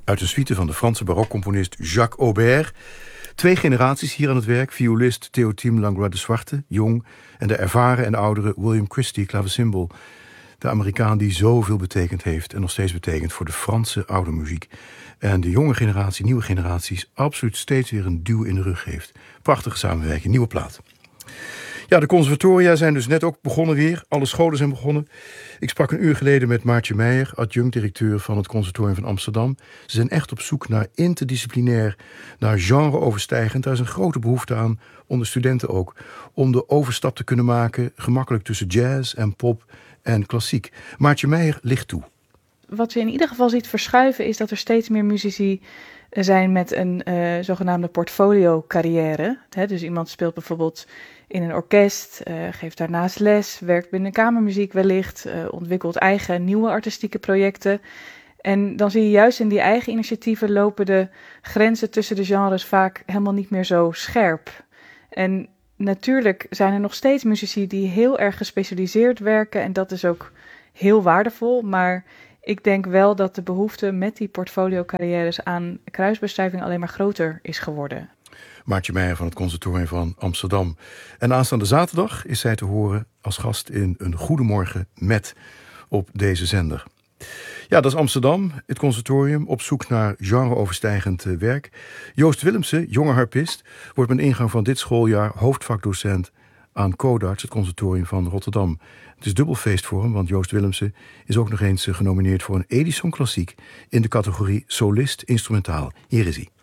Uit een suite van de Franse barokcomponist Jacques Aubert. 2 generaties hier aan het werk. Violist Théotime Langlois de Zwarte, jong. En de ervaren en oudere William Christie, klavecimbal. De Amerikaan die zoveel betekend heeft en nog steeds betekent voor de Franse oude muziek. En de jonge generatie, nieuwe generaties, absoluut steeds weer een duw in de rug heeft. Prachtige samenwerking, nieuwe plaat. Ja, de conservatoria zijn dus net ook begonnen weer. Alle scholen zijn begonnen. Ik sprak een uur geleden met Maartje Meijer, adjunct-directeur van het Conservatorium van Amsterdam. Ze zijn echt op zoek naar interdisciplinair, naar genre-overstijgend. Daar is een grote behoefte aan, onder studenten ook, om de overstap te kunnen maken, gemakkelijk tussen jazz en pop en klassiek. Maartje Meijer ligt toe. Wat je in ieder geval ziet verschuiven is dat er steeds meer muzici zijn met een zogenaamde portfolio-carrière. Dus iemand speelt bijvoorbeeld in een orkest, geeft daarnaast les, werkt binnen kamermuziek wellicht, ontwikkelt eigen nieuwe artistieke projecten. En dan zie je juist in die eigen initiatieven lopen de grenzen tussen de genres vaak helemaal niet meer zo scherp. En natuurlijk zijn er nog steeds muzici die heel erg gespecialiseerd werken en dat is ook heel waardevol, maar ik denk wel dat de behoefte met die portfolio-carrières aan kruisbestuiving alleen maar groter is geworden. Maartje Meijer van het Conservatorium van Amsterdam. En aanstaande zaterdag is zij te horen als gast in Een Goedemorgen met op deze zender. Ja, dat is Amsterdam, het conservatorium, op zoek naar genreoverstijgend werk. Joost Willemsen, jonge harpist, wordt met ingang van dit schooljaar hoofdvakdocent aan Codarts, het conservatorium van Rotterdam. Het is dubbel feest voor hem, want Joost Willemsen is ook nog eens genomineerd voor een Edison Klassiek in de categorie solist instrumentaal. Hier is hij.